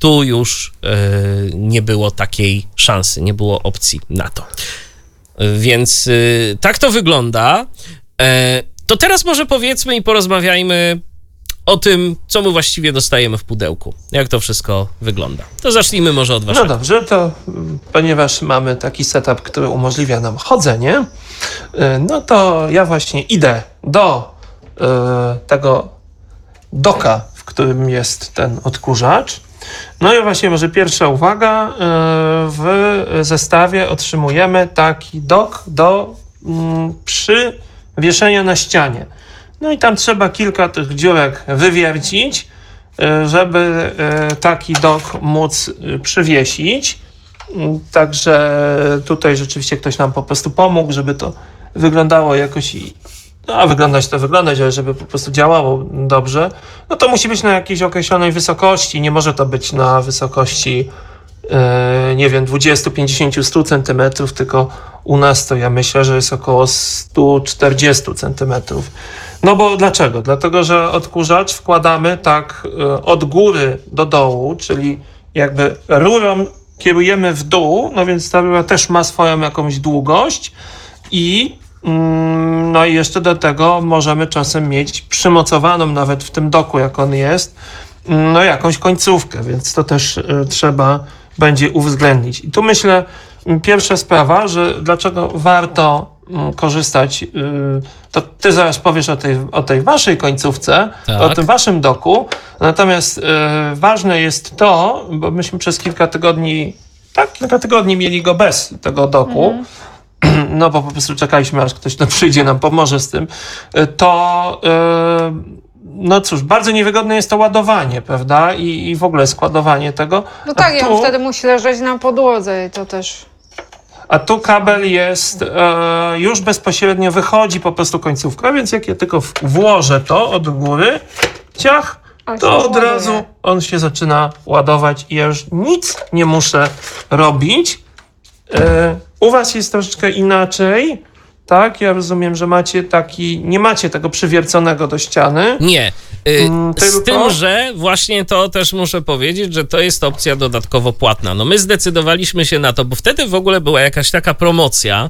tu już nie było takiej szansy, nie było opcji na to. Więc tak to wygląda. To teraz może powiedzmy i porozmawiajmy o tym, co my właściwie dostajemy w pudełku. Jak to wszystko wygląda. To zacznijmy może od waszego. No dobrze, to ponieważ mamy taki setup, który umożliwia nam chodzenie, no to ja właśnie idę do tego doka, w którym jest ten odkurzacz. No i właśnie może pierwsza uwaga, w zestawie otrzymujemy taki dok do przywieszenia na ścianie. No i tam trzeba kilka tych dziurek wywiercić, żeby taki dok móc przywiesić. Także tutaj rzeczywiście ktoś nam po prostu pomógł, żeby to wyglądało jakoś, no wyglądać, ale żeby po prostu działało dobrze. No to musi być na jakiejś określonej wysokości, nie może to być na wysokości nie wiem, 20, 50, 100 centymetrów, tylko u nas to ja myślę, że jest około 140 centymetrów. No bo dlaczego? Dlatego, że odkurzacz wkładamy tak od góry do dołu, czyli jakby rurą kierujemy w dół, no więc ta rura też ma swoją jakąś długość i no i jeszcze do tego możemy czasem mieć przymocowaną nawet w tym doku, jak on jest, no jakąś końcówkę, więc to też trzeba będzie uwzględnić. I tu myślę, pierwsza sprawa, że dlaczego warto korzystać, to ty zaraz powiesz o tej waszej końcówce, tak, o tym waszym doku, natomiast ważne jest to, bo myśmy przez kilka tygodni mieli go bez tego doku, no bo po prostu czekaliśmy, aż ktoś przyjdzie, nam pomoże z tym, to no cóż, bardzo niewygodne jest to ładowanie, prawda? I w ogóle składowanie tego. No tak, on wtedy musi leżeć na podłodze i to też... A tu kabel jest, już bezpośrednio wychodzi po prostu końcówka, więc jak ja tylko włożę to od góry, ciach, to od razu on się zaczyna ładować i ja już nic nie muszę robić. U was jest troszeczkę inaczej, tak? Ja rozumiem, że nie macie tego przywierconego do ściany. Nie. Z tym, że właśnie to też muszę powiedzieć, że to jest opcja dodatkowo płatna. No my zdecydowaliśmy się na to, bo wtedy w ogóle była jakaś taka promocja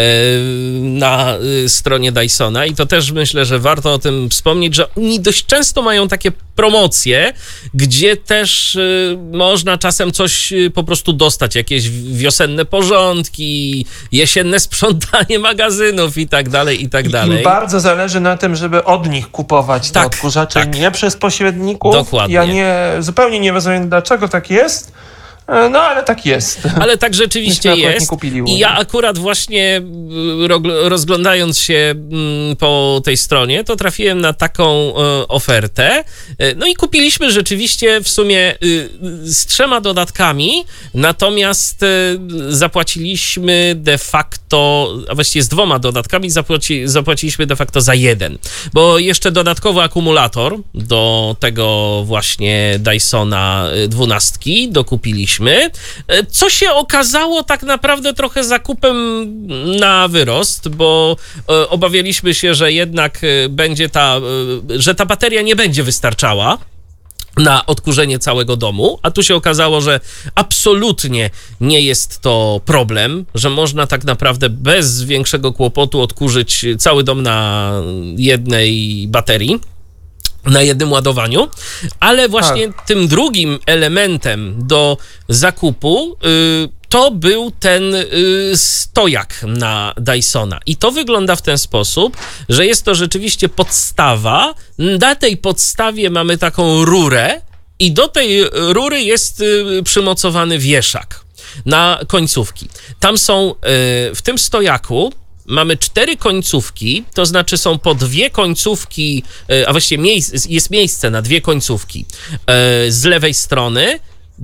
na stronie Dysona i to też myślę, że warto o tym wspomnieć, że oni dość często mają takie promocje, gdzie też można czasem coś po prostu dostać, jakieś wiosenne porządki, jesienne sprzątanie magazynów i tak dalej, i tak dalej. Im bardzo zależy na tym, żeby od nich kupować te odkurzacze, nie przez pośredników. Dokładnie. Ja zupełnie nie rozumiem, dlaczego tak jest, no ale tak jest. Ale tak rzeczywiście jest. I ja akurat właśnie rozglądając się po tej stronie, to trafiłem na taką ofertę. No i kupiliśmy rzeczywiście w sumie z 3 dodatkami, natomiast zapłaciliśmy de facto, a właściwie z 2 dodatkami zapłaciliśmy de facto za 1. Bo jeszcze dodatkowo akumulator do tego właśnie Dysona 12 dokupiliśmy. Co się okazało tak naprawdę trochę zakupem na wyrost, bo obawialiśmy się, że jednak będzie że ta bateria nie będzie wystarczała na odkurzenie całego domu, a tu się okazało, że absolutnie nie jest to problem, że można tak naprawdę bez większego kłopotu odkurzyć cały dom na jednej baterii, na jednym ładowaniu, ale właśnie tym drugim elementem do zakupu to był ten stojak na Dysona. I to wygląda w ten sposób, że jest to rzeczywiście podstawa. Na tej podstawie mamy taką rurę i do tej rury jest przymocowany wieszak na końcówki. Tam są w tym stojaku mamy 4 końcówki, to znaczy są po 2 końcówki, a właściwie jest miejsce na 2 końcówki z lewej strony,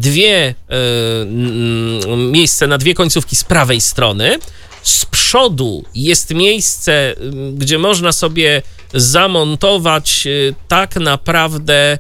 miejsce na 2 końcówki z prawej strony. Z przodu jest miejsce, gdzie można sobie zamontować tak naprawdę,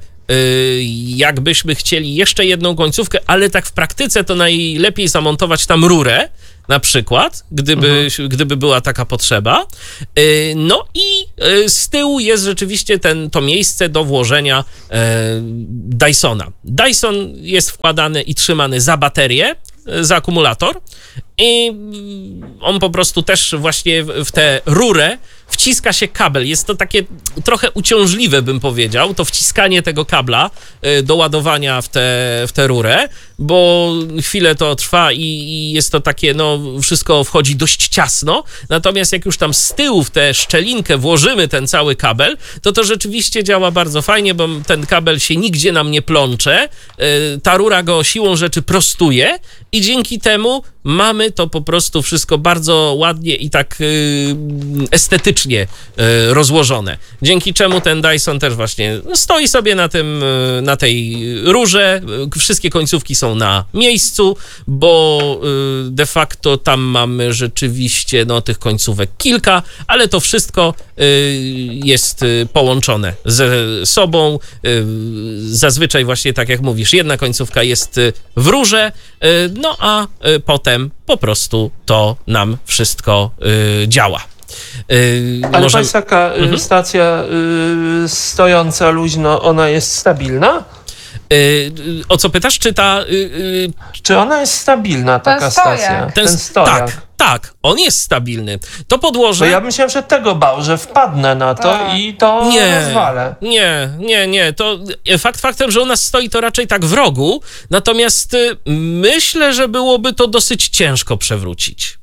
jakbyśmy chcieli jeszcze jedną końcówkę, ale tak w praktyce to najlepiej zamontować tam rurę na przykład, gdyby była taka potrzeba. No i z tyłu jest rzeczywiście to miejsce do włożenia Dysona. Dyson jest wkładany i trzymany za baterię, za akumulator i on po prostu też właśnie w tę rurę wciska się kabel. Jest to takie trochę uciążliwe, bym powiedział, to wciskanie tego kabla do ładowania w tę rurę, bo chwilę to trwa i jest to takie, no wszystko wchodzi dość ciasno, natomiast jak już tam z tyłu w tę szczelinkę włożymy ten cały kabel, to rzeczywiście działa bardzo fajnie, bo ten kabel się nigdzie nam nie plącze, ta rura go siłą rzeczy prostuje i dzięki temu mamy to po prostu wszystko bardzo ładnie i tak estetycznie rozłożone. Dzięki czemu ten Dyson też właśnie stoi sobie na tej rurze. Wszystkie końcówki są na miejscu, bo de facto tam mamy rzeczywiście tych końcówek kilka, ale to wszystko jest połączone ze sobą. Zazwyczaj właśnie tak jak mówisz, jedna końcówka jest w rurze, no a potem po prostu to nam wszystko działa. Ale to jest taka stacja stojąca luźno, ona jest stabilna? O co pytasz? Czy Czy ona jest stabilna, taka stacja? Ten stojak. Tak, on jest stabilny. To podłoże... Bo ja myślałem, że tego bał, że wpadnę na to i to rozwalę. Nie. To faktem, że u nas stoi to raczej tak w rogu, natomiast myślę, że byłoby to dosyć ciężko przewrócić.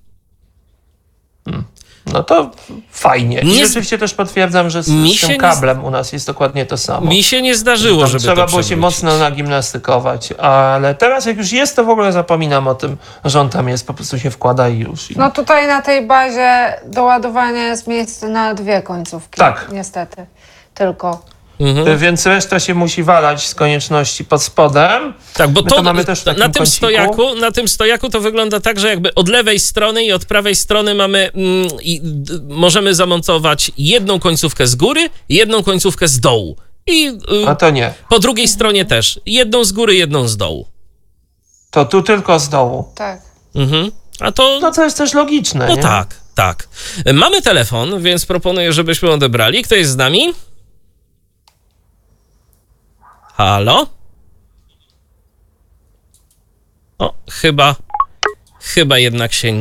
No to fajnie. I rzeczywiście też potwierdzam, że z tym kablem u nas jest dokładnie to samo. Mi się nie zdarzyło, żeby trzeba było się mocno nagimnastykować, ale teraz jak już jest, to w ogóle zapominam o tym, że on tam jest, po prostu się wkłada i już. No tutaj na tej bazie do ładowania jest miejsce na 2 końcówki. Tak. Niestety. Tylko. Więc reszta się musi walać z konieczności pod spodem. Tak, bo to mamy też na tym stojaku to wygląda tak, że jakby od lewej strony i od prawej strony mamy możemy zamontować jedną końcówkę z góry, jedną końcówkę z dołu. A to nie. Po drugiej stronie też. Jedną z góry, jedną z dołu. To tu tylko z dołu. Tak. A to... No to jest też logiczne, No nie? tak. Mamy telefon, więc proponuję, żebyśmy odebrali. Kto jest z nami? Halo? O, chyba jednak się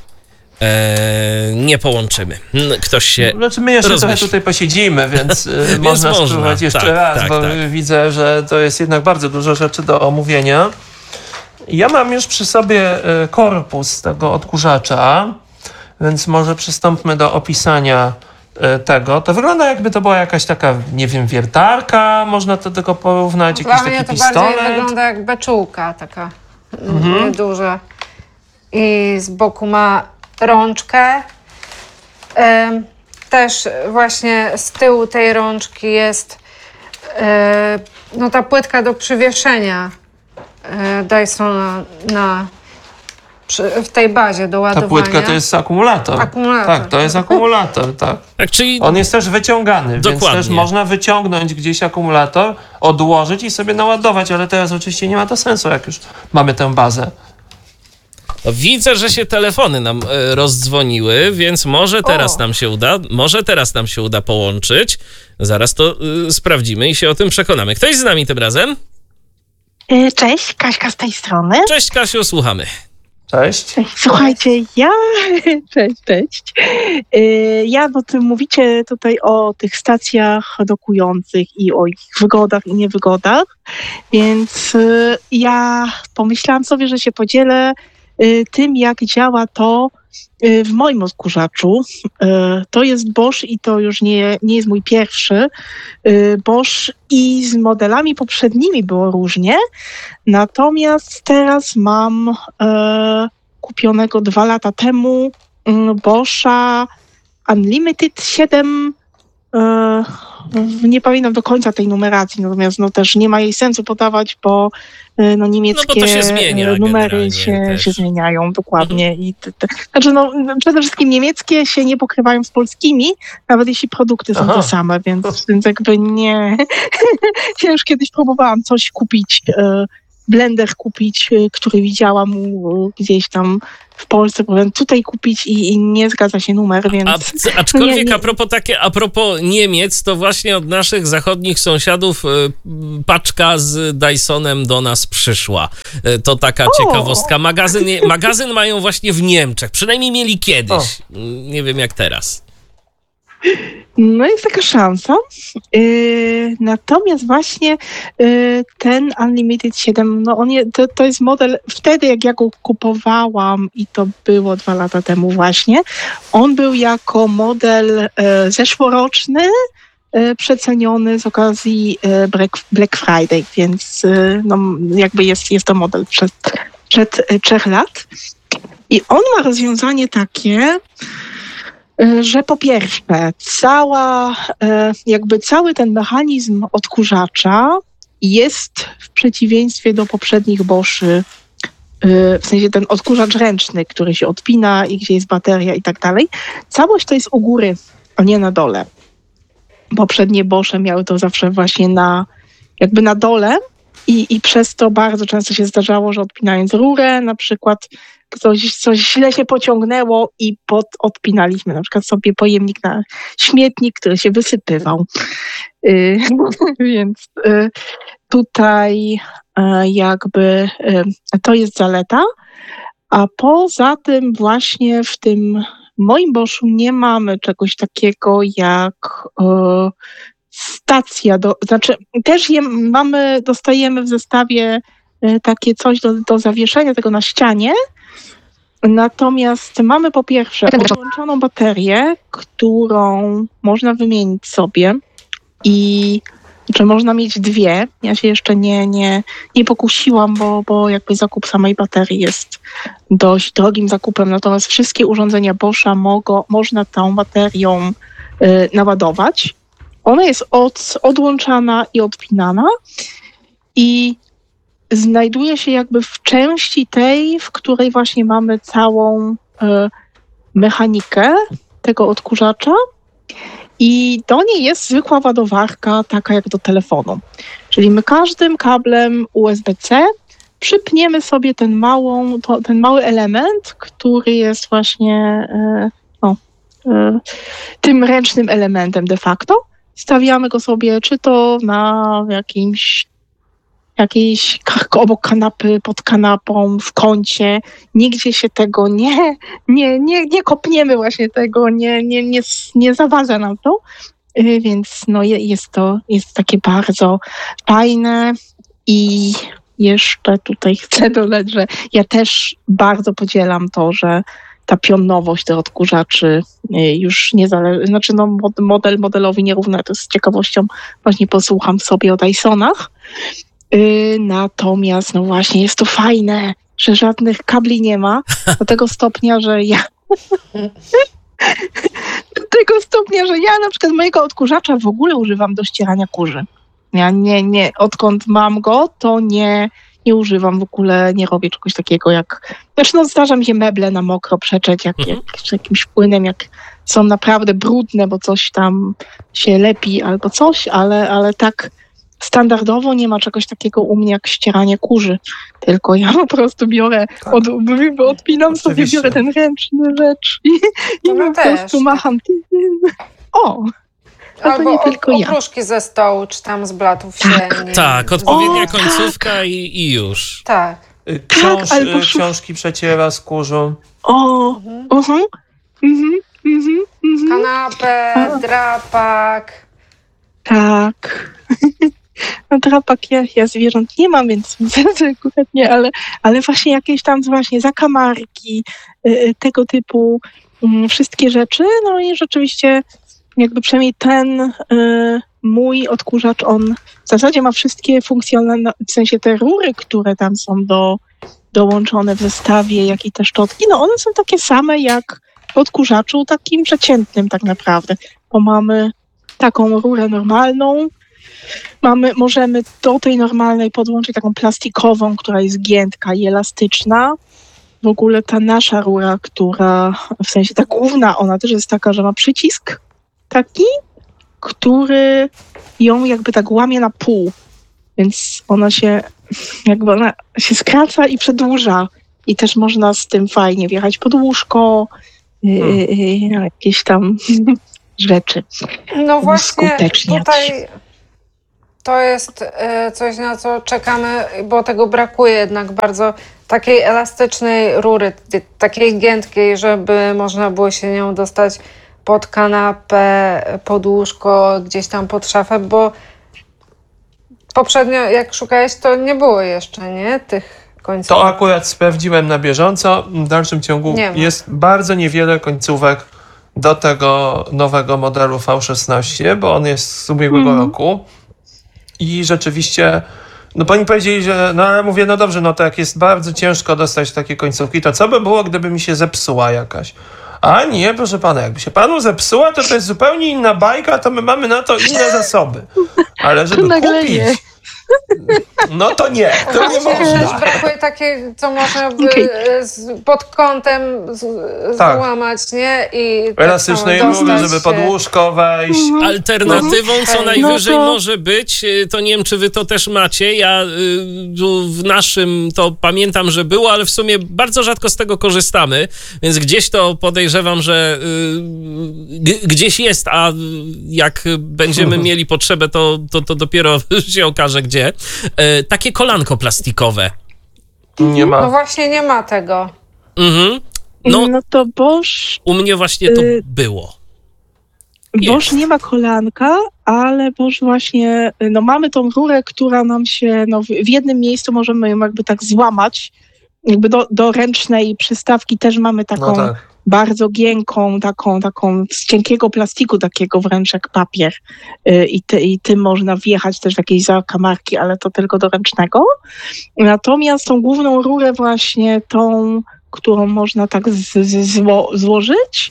nie połączymy. Ktoś się Znaczy my jeszcze trochę tutaj posiedzimy, więc można spróbować jeszcze raz, bo widzę, że to jest jednak bardzo dużo rzeczy do omówienia. Ja mam już przy sobie korpus tego odkurzacza, więc może przystąpmy do opisania tego. To wygląda jakby to była jakaś taka, nie wiem, wiertarka, można to tylko porównać, jakiś taki pistolet. Dla mnie to bardziej wygląda jak beczułka taka duża. I z boku ma rączkę. Też właśnie z tyłu tej rączki jest ta płytka do przywieszenia Dysona w tej bazie do ładowania. Ta płytka to jest akumulator. Tak, to jest akumulator, tak. Czyli... On jest też wyciągany, więc też można wyciągnąć gdzieś akumulator, odłożyć i sobie naładować, ale teraz oczywiście nie ma to sensu, jak już mamy tę bazę. Widzę, że się telefony nam rozdzwoniły, więc może teraz nam się uda połączyć. Zaraz to sprawdzimy i się o tym przekonamy. Ktoś z nami tym razem? Cześć, Kaśka z tej strony. Cześć, Kasiu, słuchamy. Cześć. Słuchajcie, Cześć. Ja, mówicie tutaj o tych stacjach dokujących i o ich wygodach i niewygodach, więc ja pomyślałam sobie, że się podzielę tym, jak działa to w moim odkurzaczu. To jest Bosch i to już nie jest mój pierwszy Bosch i z modelami poprzednimi było różnie. Natomiast teraz mam kupionego 2 lata temu Boscha Unlimited 7. Nie pamiętam do końca tej numeracji, natomiast też nie ma jej sensu podawać, bo niemieckie bo to się zmienia, numery się zmieniają dokładnie. I znaczy przede wszystkim niemieckie się nie pokrywają z polskimi, nawet jeśli produkty są te same, więc jakby nie... Ja już kiedyś próbowałam coś kupić blender kupić, który widziałam gdzieś tam w Polsce, powiem tutaj kupić i nie zgadza się numer, więc... Aczkolwiek a propos Niemiec, to właśnie od naszych zachodnich sąsiadów paczka z Dysonem do nas przyszła. To taka ciekawostka. Magazyn mają właśnie w Niemczech. Przynajmniej mieli kiedyś. Nie wiem jak teraz. No jest taka szansa. Natomiast właśnie ten Unlimited 7, no to jest model, wtedy jak ja go kupowałam i to było 2 lata temu właśnie, on był jako model zeszłoroczny, przeceniony z okazji Black Friday, więc no, jakby jest to model przed 3 lat. I on ma rozwiązanie takie, że po pierwsze cały ten mechanizm odkurzacza jest w przeciwieństwie do poprzednich Boszy, w sensie ten odkurzacz ręczny, który się odpina i gdzie jest bateria i tak dalej. Całość to jest u góry, a nie na dole. Poprzednie Bosze miały to zawsze właśnie na dole i przez to bardzo często się zdarzało, że odpinając rurę na przykład coś źle się pociągnęło i odpinaliśmy na przykład sobie pojemnik na śmietnik, który się wysypywał. Więc tutaj jakby to jest zaleta. A poza tym właśnie w tym moim Boschu nie mamy czegoś takiego jak stacja. Też dostajemy w zestawie takie coś do zawieszenia tego na ścianie. Natomiast mamy po pierwsze podłączoną baterię, którą można wymienić sobie i czy można mieć 2. Ja się jeszcze nie pokusiłam, bo jakby zakup samej baterii jest dość drogim zakupem. Natomiast wszystkie urządzenia Boscha można tą baterią naładować. Ona jest odłączana i odpinana i znajduje się jakby w części tej, w której właśnie mamy całą mechanikę tego odkurzacza i do niej jest zwykła ładowarka, taka jak do telefonu. Czyli my każdym kablem USB-C przypniemy sobie ten mały element, który jest właśnie tym ręcznym elementem de facto. Stawiamy go sobie czy to na jakiejś obok kanapy, pod kanapą, w kącie. Nigdzie się tego nie kopniemy właśnie tego, nie zawadza nam to. Więc no jest takie bardzo fajne i jeszcze tutaj chcę dodać, że ja też bardzo podzielam to, że ta pionowość tych odkurzaczy już nie zależy, model modelowi nierówna, to z ciekawością właśnie posłucham sobie o Dysonach. Natomiast no właśnie jest to fajne, że żadnych kabli nie ma, do tego stopnia, że ja na przykład mojego odkurzacza w ogóle używam do ścierania kurzy. Ja nie, odkąd mam go, to nie używam w ogóle, nie robię czegoś takiego jak... zdarza mi się meble na mokro przetrzeć jakimś płynem, jak są naprawdę brudne, bo coś tam się lepi albo coś, ale tak standardowo nie ma czegoś takiego u mnie jak ścieranie kurzy. Tylko ja po prostu biorę, odpinam sobie, biorę ten ręczny rzecz i po prostu macham tym. Albo nie tylko okruszki ze stołu, czy tam z blatów się... Tak, odpowiednia końcówka i już. Tak. Książki przeciera skórzą. Kanapę, drapak. Tak. No drapak ja zwierząt nie mam, więc akurat nie, ale właśnie jakieś tam właśnie zakamarki, tego typu wszystkie rzeczy. No i rzeczywiście jakby przynajmniej ten mój odkurzacz, on w zasadzie ma wszystkie funkcjonalne, w sensie te rury, które tam są dołączone w zestawie, jak i te szczotki, no one są takie same jak w odkurzaczu takim przeciętnym tak naprawdę, bo mamy taką rurę normalną, możemy do tej normalnej podłączyć taką plastikową, która jest giętka i elastyczna. W ogóle ta nasza rura, która w sensie ta główna, ona też jest taka, że ma przycisk taki, który ją jakby tak łamie na pół. Więc ona się jakby ona się skraca i przedłuża. I też można z tym fajnie wjechać pod łóżko, jakieś tam rzeczy. No właśnie, tutaj to jest coś, na co czekamy, bo tego brakuje jednak bardzo, takiej elastycznej rury, takiej giętkiej, żeby można było się nią dostać pod kanapę, pod łóżko, gdzieś tam pod szafę, bo poprzednio jak szukałeś, to nie było jeszcze, nie? Tych końcówek. To akurat sprawdziłem na bieżąco. W dalszym ciągu jest bardzo niewiele końcówek do tego nowego modelu V16, bo on jest z ubiegłego roku. I rzeczywiście, no pani powiedzieli, że, no ale mówię, no dobrze, no to jak jest bardzo ciężko dostać takie końcówki, to co by było, gdyby mi się zepsuła jakaś? A nie, proszę pana, jakby się panu zepsuła, to jest zupełnie inna bajka, to my mamy na to inne zasoby. Ale żeby kupić... No to nie, to nie można. Brakuje takie, co można by pod kątem złamać, nie? I elastycznej rury, żeby pod łóżko wejść. Alternatywą, co najwyżej może być, to nie wiem, czy wy to też macie. Ja w naszym to pamiętam, że było, ale w sumie bardzo rzadko z tego korzystamy, więc gdzieś to podejrzewam, że gdzieś jest, a jak będziemy mieli potrzebę, to dopiero się okaże, gdzie. Takie kolanko plastikowe. Nie ma. No właśnie nie ma tego. No to Bosch... U mnie właśnie to było. Bosch nie ma kolanka, ale Bosch właśnie... No mamy tą rurę, która nam się... No w jednym miejscu możemy ją jakby tak złamać. Jakby do ręcznej przystawki też mamy taką... bardzo giętką, taką z cienkiego plastiku, takiego wręcz jak papier. I tym można wjechać też w jakieś zakamarki, ale to tylko do ręcznego. Natomiast tą główną rurę właśnie, tą, którą można tak złożyć,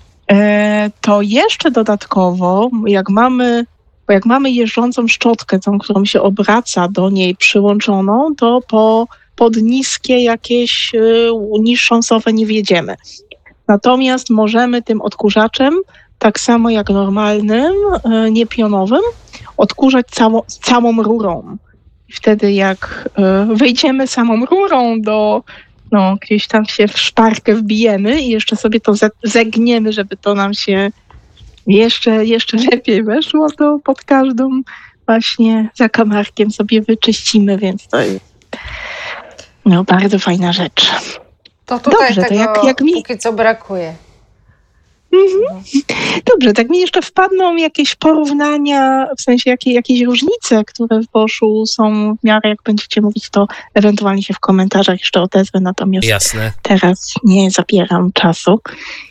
to jeszcze dodatkowo, jak mamy jeżdżącą szczotkę, tą, którą się obraca do niej przyłączoną, to pod niskie jakieś niższą sofę nie wjedziemy. Natomiast możemy tym odkurzaczem, tak samo jak normalnym, niepionowym, odkurzać całą rurą. Wtedy jak wejdziemy samą rurą gdzieś tam się w szparkę wbijemy i jeszcze sobie to zegniemy, żeby to nam się jeszcze lepiej weszło, to pod każdą właśnie zakamarkiem sobie wyczyścimy, więc to jest bardzo fajna rzecz. To tutaj dobrze, tego to jak mi... póki co brakuje. Dobrze, tak mi jeszcze wpadną jakieś porównania, w sensie jakieś różnice, które w Boschu są w miarę, jak będziecie mówić, to ewentualnie się w komentarzach jeszcze odezwę, natomiast teraz nie zabieram czasu.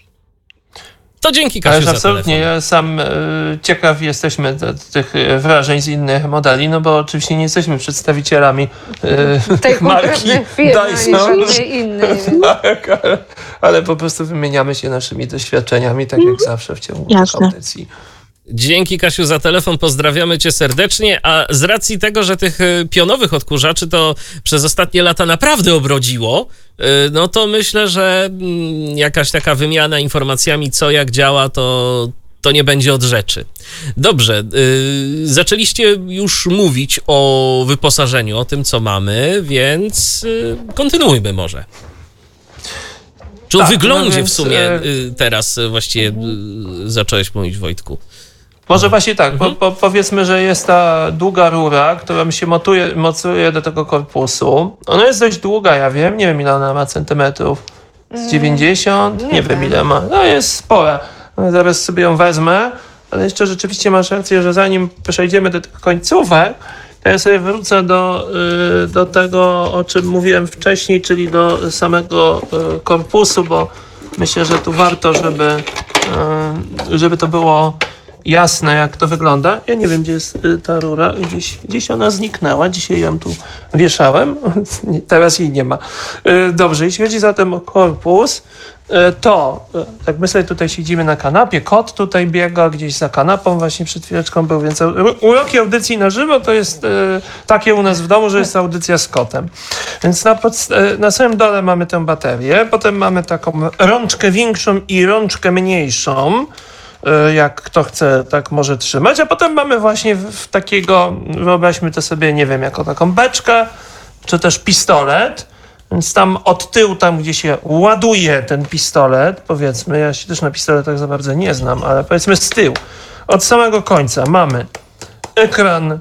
To dzięki, Kasiu, za absolutnie. telefon. Ja sam ciekaw jesteśmy tych wrażeń z innych modeli, no bo oczywiście nie jesteśmy przedstawicielami tej marki Dyson. Tak, ale po prostu wymieniamy się naszymi doświadczeniami, tak jak zawsze w ciągu tych audycji. Dzięki, Kasiu, za telefon, pozdrawiamy cię serdecznie, a z racji tego, że tych pionowych odkurzaczy to przez ostatnie lata naprawdę obrodziło, no to myślę, że jakaś taka wymiana informacjami, co jak działa, to nie będzie od rzeczy. Dobrze, zaczęliście już mówić o wyposażeniu, o tym, co mamy, więc kontynuujmy może. Czy o wyglądzie w sumie teraz właściwie zacząłeś mówić, Wojtku? Może właśnie tak, bo powiedzmy, że jest ta długa rura, która się mocuje do tego korpusu. Ona jest dość długa, ja wiem, nie wiem ile ona ma centymetrów. Z 90? Nie wiem ile ma. No jest spora. Zaraz sobie ją wezmę, ale jeszcze rzeczywiście masz rację, że zanim przejdziemy do tych końcówek, to ja sobie wrócę do tego, o czym mówiłem wcześniej, czyli do samego korpusu, bo myślę, że tu warto, żeby to było jasne, jak to wygląda. Ja nie wiem, gdzie jest ta rura. Gdzieś ona zniknęła. Dzisiaj ją tu wieszałem. Teraz jej nie ma. Dobrze, jeśli chodzi zatem o korpus, to tak my sobie tutaj siedzimy na kanapie. Kot tutaj biega gdzieś za kanapą. Właśnie przed chwileczką był, więc uroki audycji na żywo to jest takie u nas w domu, że jest audycja z kotem. Więc na samym dole mamy tę baterię. Potem mamy taką rączkę większą i rączkę mniejszą. Jak kto chce, tak może trzymać, a potem mamy właśnie w takiego, wyobraźmy to sobie, nie wiem, jako taką beczkę, czy też pistolet. Więc tam od tyłu, tam gdzie się ładuje ten pistolet, powiedzmy, ja się też na pistoletach za bardzo nie znam, ale powiedzmy z tyłu, od samego końca mamy ekran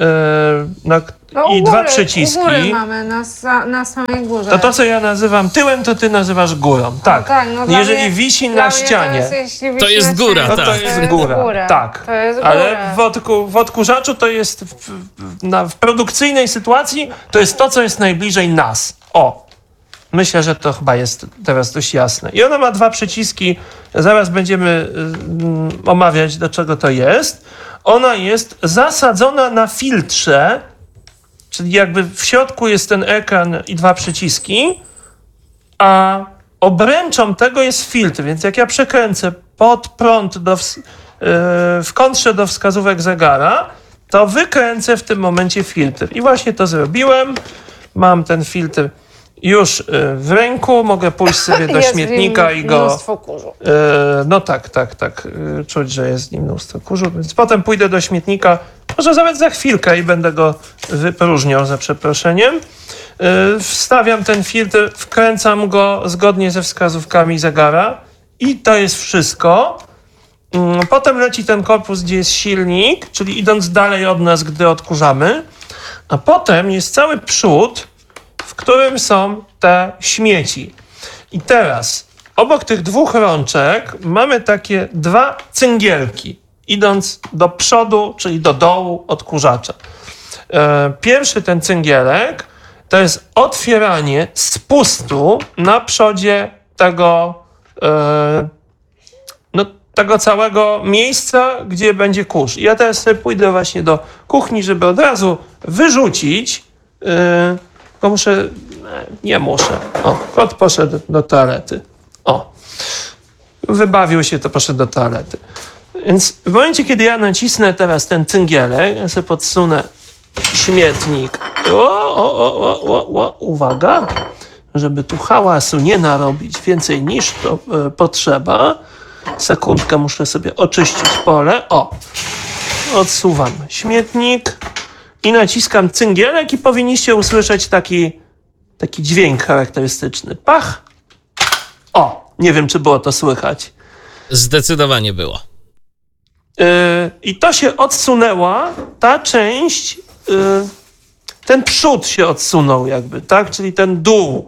i dwa przyciski. U góry mamy, na samej górze. To, co ja nazywam tyłem, to ty nazywasz górą. Tak. Jeżeli wisi na ścianie, to jest góra. To jest góra. Tak. To jest góra. Ale w odkurzaczu to jest w produkcyjnej sytuacji to jest to, co jest najbliżej nas. Myślę, że to chyba jest teraz dość jasne. I ona ma dwa przyciski. Zaraz będziemy omawiać, do czego to jest. Ona jest zasadzona na filtrze, czyli jakby w środku jest ten ekran i dwa przyciski, a obręczą tego jest filtr. Więc jak ja przekręcę pod prąd w kontrze do wskazówek zegara, to wykręcę w tym momencie filtr. I właśnie to zrobiłem. Mam ten filtr już w ręku, mogę pójść sobie do śmietnika i go... mnóstwo kurzu. No tak. Czuć, że jest w nim mnóstwo kurzu, więc potem pójdę do śmietnika, może nawet za chwilkę i będę go wypróżniał, za przeproszeniem. Wstawiam ten filtr, wkręcam go zgodnie ze wskazówkami zegara i to jest wszystko. Potem leci ten korpus, gdzie jest silnik, czyli idąc dalej od nas, gdy odkurzamy, a potem jest cały przód, w którym są te śmieci. I teraz obok tych dwóch rączek mamy takie dwa cyngielki, idąc do przodu, czyli do dołu odkurzacza. Pierwszy ten cyngielek to jest otwieranie spustu na przodzie tego całego miejsca, gdzie będzie kurz. Ja teraz sobie pójdę właśnie do kuchni, żeby od razu wyrzucić. Nie muszę. Kot poszedł do toalety. Wybawił się, to poszedł do toalety. Więc w momencie, kiedy ja nacisnę teraz ten cyngielek, ja sobie podsunę śmietnik. Uwaga, żeby tu hałasu nie narobić więcej niż to potrzeba. Sekundkę, muszę sobie oczyścić pole. Odsuwam śmietnik i naciskam cyngielek i powinniście usłyszeć taki dźwięk charakterystyczny. Pach! Nie wiem, czy było to słychać. Zdecydowanie było. I to się odsunęła, ta część, ten przód się odsunął jakby, tak? Czyli ten dół.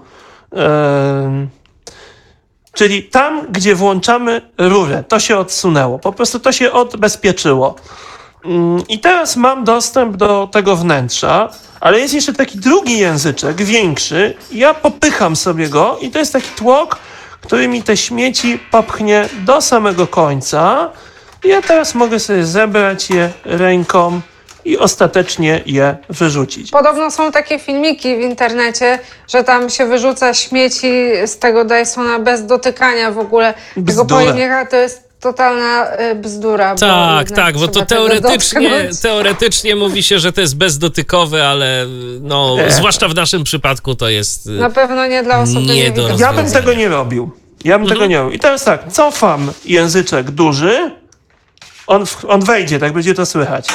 Czyli tam, gdzie włączamy rurę, to się odsunęło. Po prostu to się odbezpieczyło. I teraz mam dostęp do tego wnętrza, ale jest jeszcze taki drugi języczek, większy. Ja popycham sobie go i to jest taki tłok, który mi te śmieci popchnie do samego końca. I ja teraz mogę sobie zebrać je ręką i ostatecznie je wyrzucić. Podobno są takie filmiki w internecie, że tam się wyrzuca śmieci z tego Dysona bez dotykania w ogóle. Tego pojemnika to jest totalna bzdura. Tak, bo to teoretycznie mówi się, że to jest bezdotykowe, ale zwłaszcza w naszym przypadku to jest na pewno nie dla osób niewidomych. Ja bym tego nie robił. I teraz tak, cofam języczek duży, on wejdzie, tak będzie to słychać.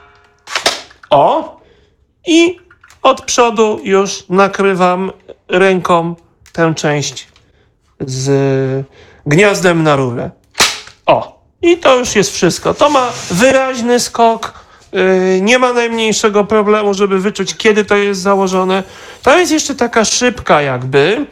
I od przodu już nakrywam ręką tę część z gniazdem na rurę. I to już jest wszystko. To ma wyraźny skok. Nie ma najmniejszego problemu, żeby wyczuć, kiedy to jest założone. To jest jeszcze taka szybka jakby,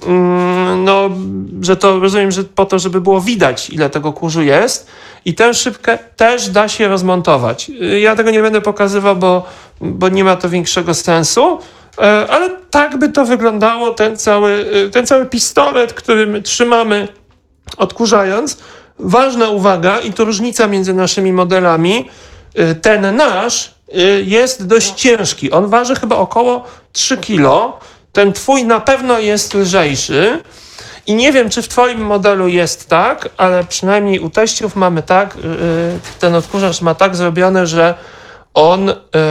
że to rozumiem, że po to, żeby było widać, ile tego kurzu jest. I tę szybkę też da się rozmontować. Ja tego nie będę pokazywał, bo nie ma to większego sensu, ale tak by to wyglądało, ten cały pistolet, którym trzymamy odkurzając. Ważna uwaga, i to różnica między naszymi modelami, ten nasz jest dość ciężki. On waży chyba około 3 kg. Ten twój na pewno jest lżejszy. I nie wiem, czy w twoim modelu jest tak, ale przynajmniej u teściów mamy tak, ten odkurzacz ma tak zrobione, że on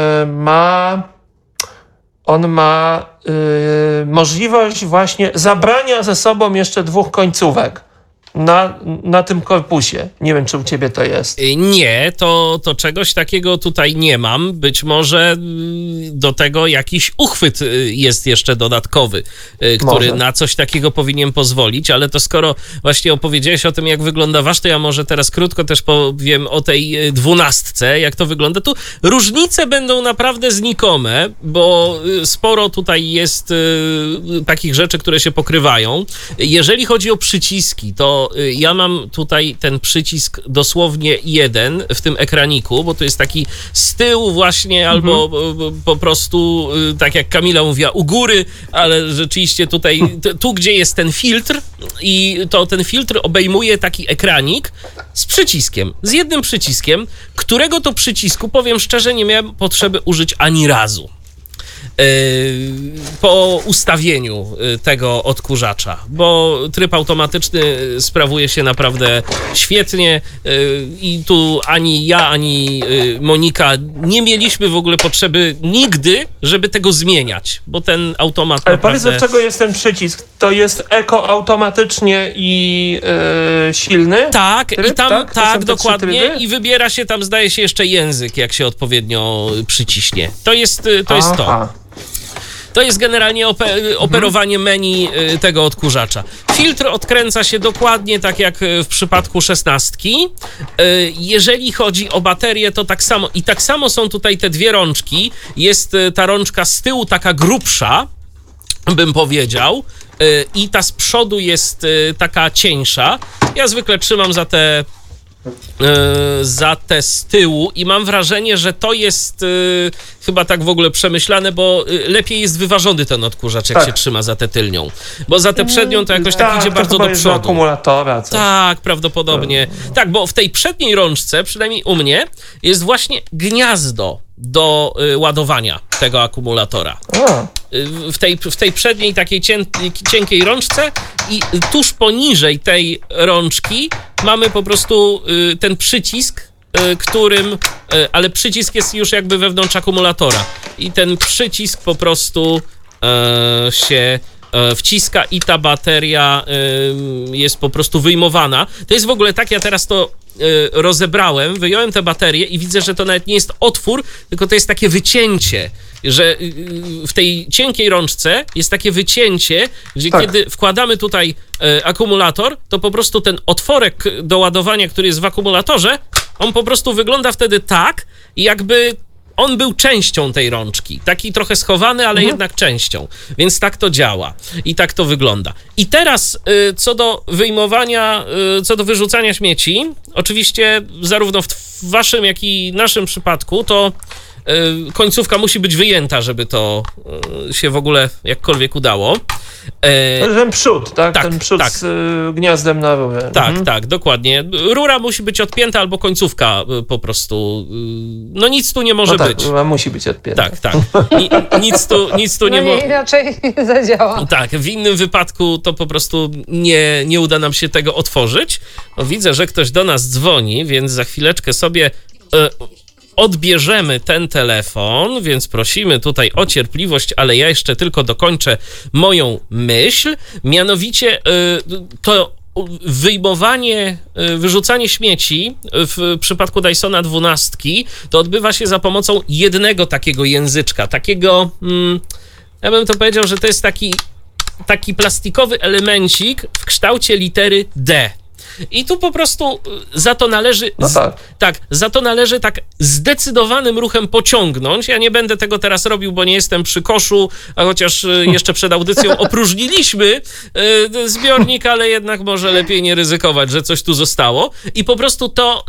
ma możliwość właśnie zabrania ze sobą jeszcze 2 końcówek. na tym korpusie. Nie wiem, czy u ciebie to jest. Nie, to czegoś takiego tutaj nie mam. Być może do tego jakiś uchwyt jest jeszcze dodatkowy, który na coś takiego powinien pozwolić, ale to skoro właśnie opowiedziałeś o tym, jak wygląda wasz, to ja może teraz krótko też powiem o tej 12, jak to wygląda. Tu różnice będą naprawdę znikome, bo sporo tutaj jest takich rzeczy, które się pokrywają. Jeżeli chodzi o przyciski, to ja mam tutaj ten przycisk dosłownie jeden w tym ekraniku, bo to jest taki z tyłu właśnie, albo po prostu, tak jak Kamila mówiła, u góry, ale rzeczywiście tutaj, tu gdzie jest ten filtr i to ten filtr obejmuje taki ekranik z przyciskiem, z jednym przyciskiem, którego to przycisku, powiem szczerze, nie miałem potrzeby użyć ani razu po ustawieniu tego odkurzacza, bo tryb automatyczny sprawuje się naprawdę świetnie i tu ani ja, ani Monika nie mieliśmy w ogóle potrzeby nigdy, żeby tego zmieniać, bo ten automat Ale naprawdę... powiedz, do czego jest ten przycisk? To jest automatycznie i silny? Tak, tryb, i tam tak dokładnie, i i wybiera się tam, zdaje się, jeszcze język, jak się odpowiednio przyciśnie. To jest to. To jest generalnie operowanie menu tego odkurzacza. Filtr odkręca się dokładnie tak jak w przypadku 16. Jeżeli chodzi o baterię, to tak samo. I tak samo są tutaj te dwie rączki. Jest ta rączka z tyłu taka grubsza, bym powiedział, i ta z przodu jest taka cieńsza. Ja zwykle trzymam za te z tyłu i mam wrażenie, że to jest chyba tak w ogóle przemyślane, bo lepiej jest wyważony ten odkurzacz, jak się trzyma za tę tylnią, bo za tę przednią to jakoś tak idzie bardzo do przodu. Akumulatora. Coś. Tak, prawdopodobnie. Tak, bo w tej przedniej rączce, przynajmniej u mnie, jest właśnie gniazdo do ładowania tego akumulatora. W tej przedniej takiej cienkiej rączce i tuż poniżej tej rączki mamy po prostu ten przycisk, ale przycisk jest już jakby wewnątrz akumulatora i ten przycisk po prostu się wciska i ta bateria jest po prostu wyjmowana. To jest w ogóle tak, ja teraz to rozebrałem, wyjąłem tę baterię i widzę, że to nawet nie jest otwór, tylko to jest takie wycięcie, że w tej cienkiej rączce jest takie wycięcie, gdzie kiedy wkładamy tutaj akumulator, to po prostu ten otworek do ładowania, który jest w akumulatorze, on po prostu wygląda wtedy tak, jakby on był częścią tej rączki. Taki trochę schowany, ale jednak częścią. Więc tak to działa. I tak to wygląda. I teraz co do wyjmowania, co do wyrzucania śmieci, oczywiście zarówno w waszym, jak i naszym przypadku, to końcówka musi być wyjęta, żeby to się w ogóle jakkolwiek udało. Ten przód, tak? Ten przód z gniazdem na rurę. Tak, dokładnie. Rura musi być odpięta albo końcówka po prostu. No nic tu nie może być. Rura musi być odpięta. Tak. Nic tu nie może. Inaczej zadziała. Tak, w innym wypadku to po prostu nie uda nam się tego otworzyć. No, widzę, że ktoś do nas dzwoni, więc za chwileczkę sobie odbierzemy ten telefon, więc prosimy tutaj o cierpliwość, ale ja jeszcze tylko dokończę moją myśl. Mianowicie to wyjmowanie, wyrzucanie śmieci w przypadku Dysona 12 to odbywa się za pomocą jednego takiego języczka, takiego, ja bym to powiedział, że to jest taki plastikowy elemencik w kształcie litery D. I tu po prostu za to należy za to należy tak zdecydowanym ruchem pociągnąć. Ja nie będę tego teraz robił, bo nie jestem przy koszu, a chociaż jeszcze przed audycją opróżniliśmy zbiornik, ale jednak może lepiej nie ryzykować, że coś tu zostało. I po prostu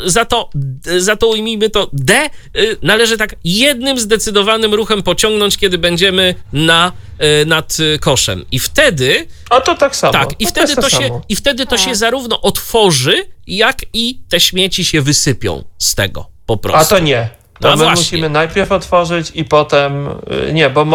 za to ujmijmy to D należy tak jednym zdecydowanym ruchem pociągnąć, kiedy będziemy nad koszem. I wtedy... A to tak samo. Tak, i wtedy to się zarówno otworzy, jak i te śmieci się wysypią z tego po prostu. A to nie. To my musimy najpierw otworzyć i potem... Nie, bo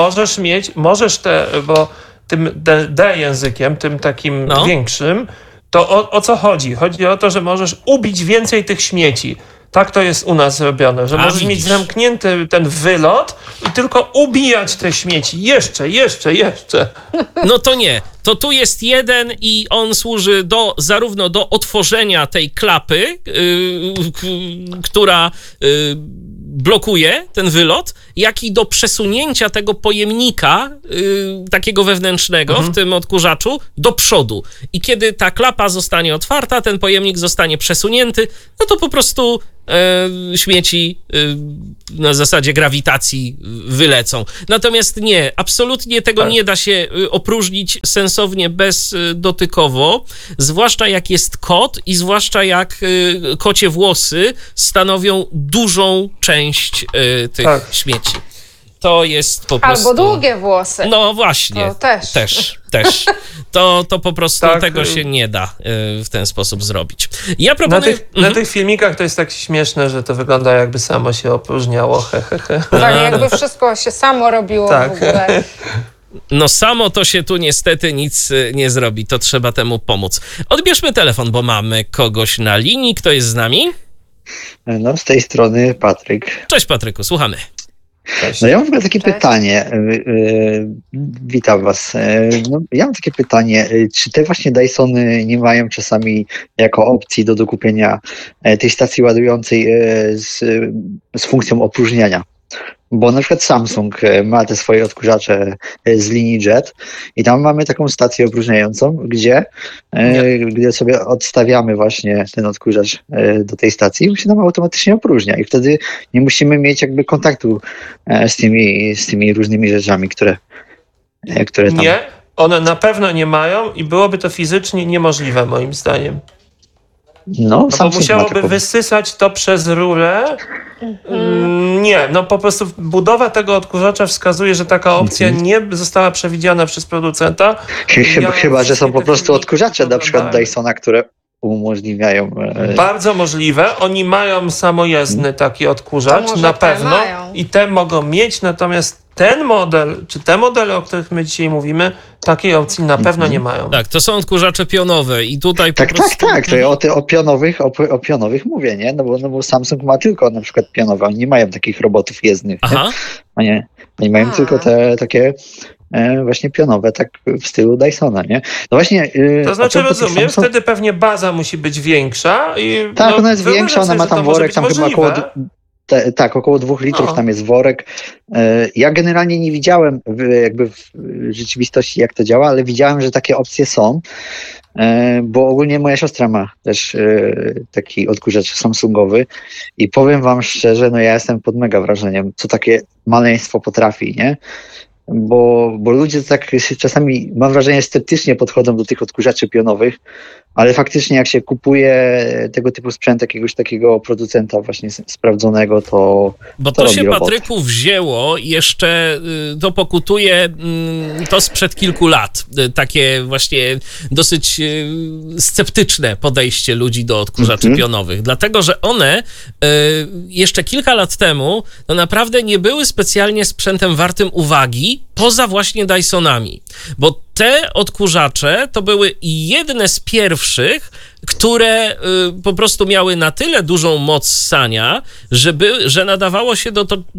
bo tym D językiem, tym takim większym, to o co chodzi? Chodzi o to, że możesz ubić więcej tych śmieci. Tak to jest u nas zrobione, że możesz mieć zamknięty ten wylot i tylko ubijać te śmieci. Jeszcze. No to nie. To tu jest jeden i on służy zarówno do otworzenia tej klapy, która blokuje ten wylot, jak i do przesunięcia tego pojemnika takiego wewnętrznego w tym odkurzaczu do przodu. I kiedy ta klapa zostanie otwarta, ten pojemnik zostanie przesunięty, no to po prostu śmieci na zasadzie grawitacji wylecą. Natomiast nie, absolutnie tego nie da się opróżnić sensownie bezdotykowo, zwłaszcza jak jest kot i zwłaszcza jak kocie włosy stanowią dużą część tych śmieci. To jest po prostu... Albo długie włosy. No właśnie. To też. To po prostu tego się nie da w ten sposób zrobić. Ja proponuję... Na tych filmikach to jest tak śmieszne, że to wygląda jakby samo się opróżniało. Tak, jakby wszystko się samo robiło w ogóle. No samo to się tu niestety nic nie zrobi. To trzeba temu pomóc. Odbierzmy telefon, bo mamy kogoś na linii. Kto jest z nami? No, z tej strony Patryk. Cześć Patryku, słuchamy. No ja mam w ogóle takie pytanie. Witam was. No, ja mam takie pytanie, czy te właśnie Dysony nie mają czasami jako opcji do dokupienia tej stacji ładującej z funkcją opróżniania? Bo na przykład Samsung ma te swoje odkurzacze z linii Jet i tam mamy taką stację opróżniającą, gdzie sobie odstawiamy właśnie ten odkurzacz do tej stacji i on się nam automatycznie opróżnia i wtedy nie musimy mieć jakby kontaktu z tymi różnymi rzeczami, które tam... Nie, one na pewno nie mają i byłoby to fizycznie niemożliwe moim zdaniem. No bo musiałoby wysysać to przez rurę. Nie, no po prostu budowa tego odkurzacza wskazuje, że taka opcja nie została przewidziana przez producenta. Chyba, że są po prostu odkurzacze, na przykład Dysona, które umożliwiają... Bardzo możliwe. Oni mają samojezdny taki odkurzacz, na pewno. I te mogą mieć, natomiast ten model, czy te modele, o których my dzisiaj mówimy, takiej opcji na pewno nie mają. Tak, to są odkurzacze pionowe i tutaj po prostu... Tak, to ja o pionowych mówię, nie? No bo Samsung ma tylko na przykład pionowe, oni nie mają takich robotów jezdnych. Aha. Oni mają tylko te takie właśnie pionowe, tak w stylu Dysona, nie? No właśnie... To znaczy rozumiem, wtedy pewnie baza musi być większa. Tak, ona jest większa, ona ma tam worek, tam chyba około 2 litrów tam jest worek. Ja generalnie nie widziałem jakby w rzeczywistości, jak to działa, ale widziałem, że takie opcje są, bo ogólnie moja siostra ma też taki odkurzacz samsungowy i powiem wam szczerze, no ja jestem pod mega wrażeniem, co takie maleństwo potrafi, nie? Bo ludzie tak czasami, mam wrażenie, sceptycznie podchodzą do tych odkurzaczy pionowych, ale faktycznie jak się kupuje tego typu sprzęt jakiegoś takiego producenta właśnie sprawdzonego, to bo to się, Patryku, wzięło jeszcze, to pokutuje to sprzed kilku lat. Takie właśnie dosyć sceptyczne podejście ludzi do odkurzaczy pionowych. Dlatego, że one jeszcze kilka lat temu to naprawdę nie były specjalnie sprzętem wartym uwagi, poza właśnie Dysonami. Bo te odkurzacze to były jedne z pierwszych, które po prostu miały na tyle dużą moc ssania, że nadawało się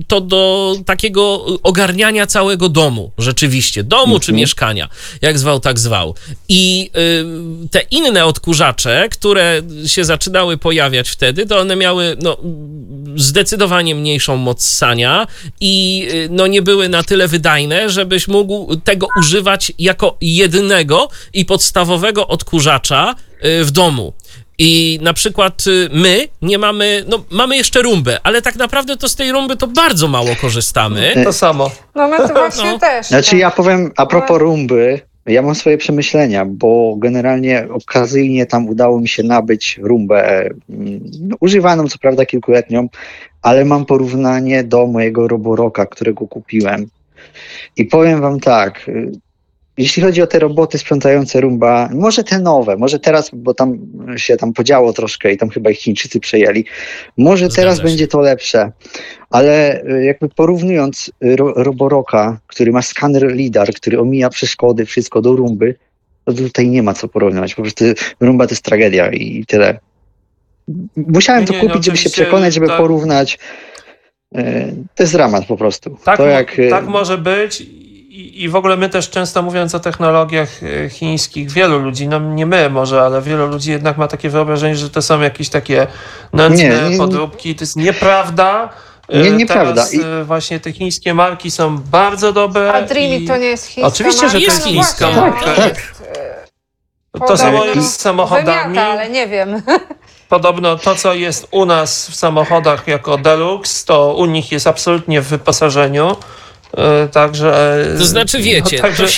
do takiego ogarniania całego domu, rzeczywiście, domu czy mieszkania, jak zwał, tak zwał. I te inne odkurzacze, które się zaczynały pojawiać wtedy, to one miały zdecydowanie mniejszą moc ssania i nie były na tyle wydajne, żebyś mógł tego używać jako jedynego i podstawowego odkurzacza w domu. I na przykład my nie mamy, mamy jeszcze rumbę, ale tak naprawdę to z tej rumby to bardzo mało korzystamy. To samo. No my to właśnie też. Znaczy ja powiem a propos rumby, ja mam swoje przemyślenia, bo generalnie okazyjnie tam udało mi się nabyć rumbę, używaną co prawda kilkuletnią, ale mam porównanie do mojego Roboroka, którego kupiłem. I powiem wam tak, jeśli chodzi o te roboty sprzątające rumba, może te nowe, może teraz, bo tam się podziało troszkę i tam chyba ich Chińczycy przejęli, może teraz będzie to lepsze, ale jakby porównując Roboroka, który ma skaner LiDAR, który omija przeszkody, wszystko do rumby, to tutaj nie ma co porównywać, po prostu rumba to jest tragedia i tyle. musiałem to kupić, żeby się przekonać, żeby porównać. To jest dramat po prostu. Tak może być i w ogóle my też często mówiąc o technologiach chińskich, wielu ludzi, no nie my może, ale wielu ludzi jednak ma takie wyobrażenie, że to są jakieś takie nędzne podróbki. To jest nieprawda. Nieprawda. Teraz właśnie te chińskie marki są bardzo dobre. A Dreamy to nie jest chińska Oczywiście, że to jest chińska marka. Tak. To samo jest z samochodami. Wymiata, ale nie wiem. Podobno to, co jest u nas w samochodach jako Deluxe, to u nich jest absolutnie w wyposażeniu. Także. To znaczy, wiecie,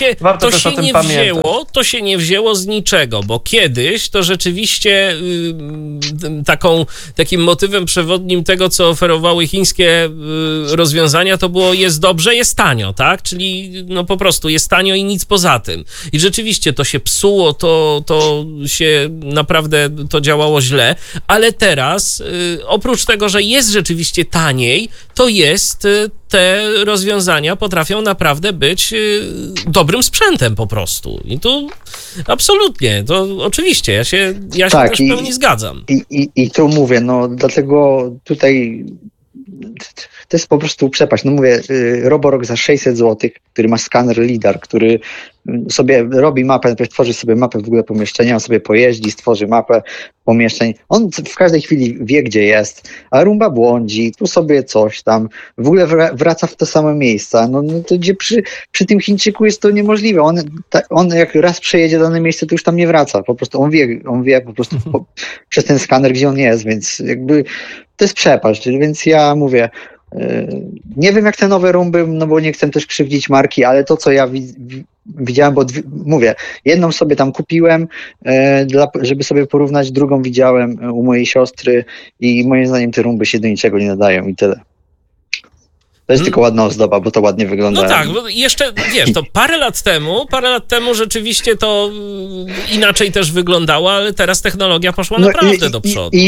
to się nie wzięło z niczego, bo kiedyś to rzeczywiście takim motywem przewodnim tego, co oferowały chińskie rozwiązania, to było jest dobrze, jest tanio, tak? Czyli no po prostu jest tanio i nic poza tym. I rzeczywiście to się psuło, to się naprawdę to działało źle, ale teraz oprócz tego, że jest rzeczywiście taniej, to jest te rozwiązania potrafią naprawdę być dobrym sprzętem po prostu. I tu absolutnie, to oczywiście, ja się też w pełni zgadzam. I tu mówię, no dlatego tutaj to jest po prostu przepaść. No mówię, Roborock za 600 zł, który ma skaner LiDAR, który sobie robi mapę, najpierw tworzy sobie mapę w ogóle pomieszczenia, on sobie pojeździ, stworzy mapę pomieszczeń. On w każdej chwili wie, gdzie jest, a Roomba błądzi, tu sobie coś tam, w ogóle wraca w to samo miejsce. No to gdzie przy tym Chińczyku jest to niemożliwe. On jak raz przejedzie dane miejsce, to już tam nie wraca. Po prostu on wie po prostu przez ten skaner, gdzie on jest, więc jakby to jest przepaść. Więc ja mówię, nie wiem jak te nowe Roomby, no bo nie chcę też krzywdzić marki, ale to co ja widziałem, bo mówię, jedną sobie tam kupiłem, żeby sobie porównać, drugą widziałem u mojej siostry i moim zdaniem te Roomby się do niczego nie nadają i tyle. To jest tylko ładna ozdoba, bo to ładnie wygląda. No tak, bo jeszcze, wiesz, to parę lat temu rzeczywiście to inaczej też wyglądało, ale teraz technologia poszła naprawdę do przodu. I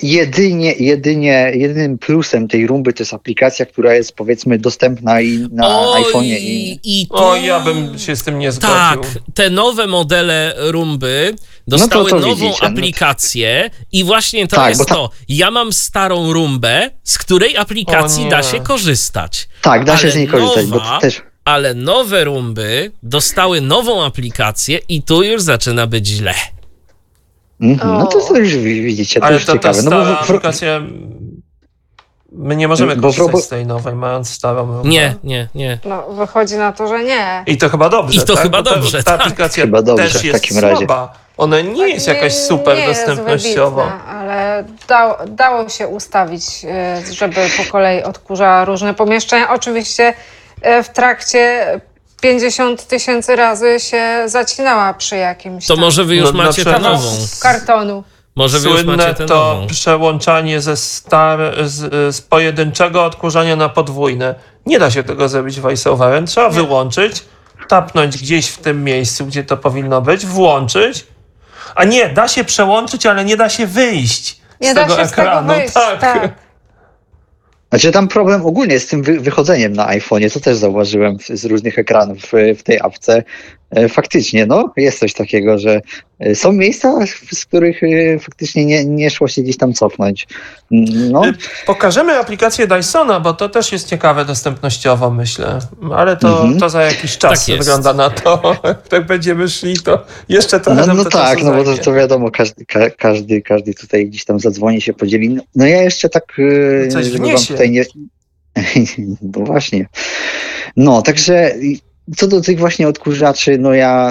jedynym plusem tej Roomby to jest aplikacja, która jest powiedzmy dostępna i na iPhone'ie. Ja bym się z tym nie zgodził. Tak, te nowe modele Roomby dostały nową aplikację i właśnie to jest to. Ja mam starą Roombę, z której aplikacji da się korzystać. Tak, da się z niej korzystać, bo to też... Ale nowe Roomby dostały nową aplikację i tu już zaczyna być źle. No to już widzicie, to już ciekawe. Ale ta aplikacja... My nie możemy korzystać z tej nowej, mając starą Roombę. Nie. No, wychodzi na to, że nie. I to chyba dobrze, Ta aplikacja chyba dobrze, też jest słaba. Ona nie jest jakaś super dostępnościowa. Wybitna, ale dało się ustawić, żeby po kolei odkurzała różne pomieszczenia. Oczywiście w trakcie 50 000 razy się zacinała przy jakimś To może wy już macie tę nową. Kartonu. Może wy już macie tę nową. Przełączanie z pojedynczego odkurzania na podwójne. Nie da się tego zrobić voiceoverem. Trzeba wyłączyć, tapnąć gdzieś w tym miejscu, gdzie to powinno być, włączyć. A nie, da się przełączyć, ale nie da się wyjść z tego ekranu. Tak. Znaczy tam problem ogólnie z tym wychodzeniem na iPhone'ie, to też zauważyłem z różnych ekranów w tej apce. Faktycznie, jest coś takiego, że są miejsca, z których faktycznie nie szło się gdzieś tam cofnąć. Pokażemy aplikację Dysona, bo to też jest ciekawe dostępnościowo, myślę. Ale to za jakiś czas tak wygląda na to. Jak będziemy szli, to jeszcze trochę nam to tak, bo to wiadomo, każdy tutaj gdzieś tam zadzwoni, się podzieli. No ja jeszcze tak... Coś wniesie. Tutaj nie... No właśnie. Także... Co do tych właśnie odkurzaczy,